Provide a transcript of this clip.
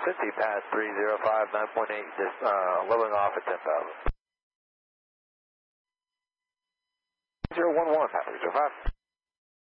50 past 305, 9.8, just leveling off at 10,000. 011, past 305.